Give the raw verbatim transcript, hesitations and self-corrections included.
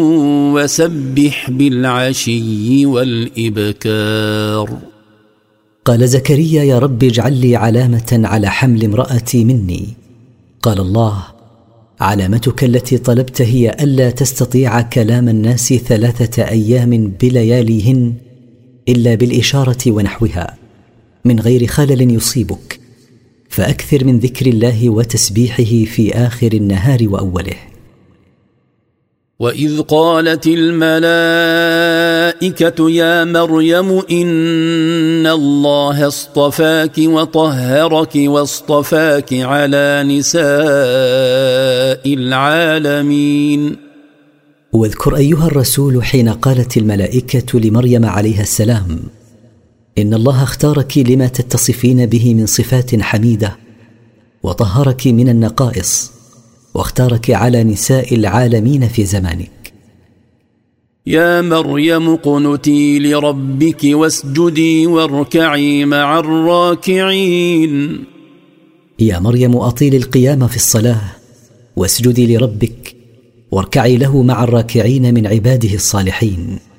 وسبح بالعشي والإبكار. قال زكريا: يا رب اجعل لي علامة على حمل امرأتي مني. قال الله: علامتك التي طلبت هي ألا تستطيع كلام الناس ثلاثة أيام بلياليهن إلا بالإشارة ونحوها من غير خلل يصيبك، فأكثر من ذكر الله وتسبيحه في آخر النهار وأوله. وإذ قالت الملائكة يا مريم إن الله اصطفاك وطهرك واصطفاك على نساء العالمين. واذكر أيها الرسول حين قالت الملائكة لمريم عليها السلام: إن الله اختارك لما تتصفين به من صفات حميدة، وطهرك من النقائص، واختارك على نساء العالمين في زمانك. يا مريم اقنتي لربك واسجدي واركعي مع الراكعين. يا مريم أطيلي القيام في الصلاة، واسجدي لربك، واركعي له مع الراكعين من عباده الصالحين.